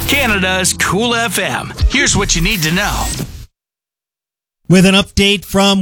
Canada's Cool FM. Here's what you need to know. With an update from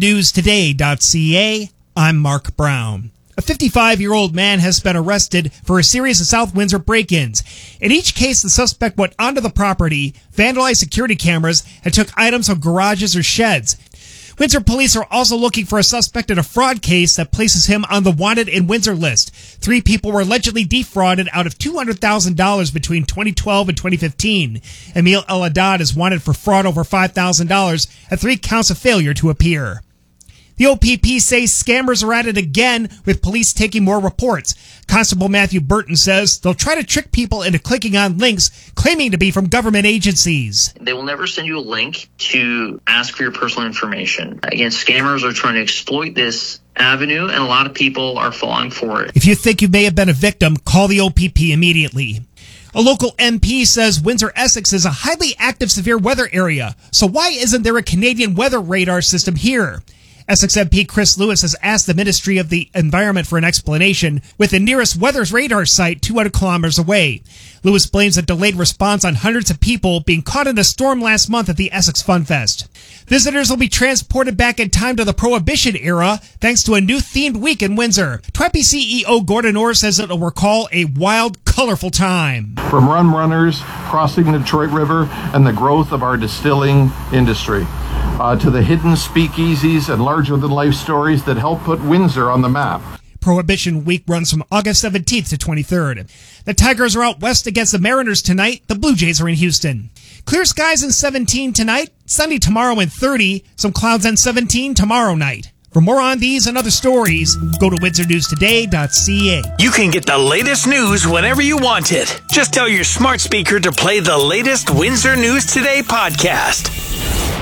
WindsorNewsToday.ca, I'm Mark Brown. A 55-year-old man has been arrested for a series of South Windsor break-ins. In each case, the suspect went onto the property, vandalized security cameras, and took items from garages or sheds. Windsor police are also looking for a suspect in a fraud case that places him on the wanted in Windsor list. 3 people were allegedly defrauded out of $200,000 between 2012 and 2015. Emil El Haddad is wanted for fraud over $5,000 and 3 counts of failure to appear. The OPP says scammers are at it again, with police taking more reports. Constable Matthew Burton says they'll try to trick people into clicking on links claiming to be from government agencies. They will never send you a link to ask for your personal information. Again, scammers are trying to exploit this avenue, and a lot of people are falling for it. If you think you may have been a victim, call the OPP immediately. A local MP says Windsor-Essex is a highly active severe weather area, so why isn't there a Canadian weather radar system here? Essex MP Chris Lewis has asked the Ministry of the Environment for an explanation, with the nearest weather radar site 200 kilometers away. Lewis blames a delayed response on hundreds of people being caught in a storm last month at the Essex Fun Fest. Visitors will be transported back in time to the Prohibition era thanks to a new themed week in Windsor. TWEPI CEO Gordon Orr says it will recall a wild, colorful time. From rum runners crossing the Detroit River and the growth of our distilling industry, to the hidden speakeasies and larger-than-life stories that help put Windsor on the map. Prohibition Week runs from August 17th to 23rd. The Tigers are out west against the Mariners tonight. The Blue Jays are in Houston. Clear skies and 17 tonight. Sunny tomorrow and 30. Some clouds and 17 tomorrow night. For more on these and other stories, go to WindsorNewsToday.ca. You can get the latest news whenever you want it. Just tell your smart speaker to play the latest Windsor News Today podcast.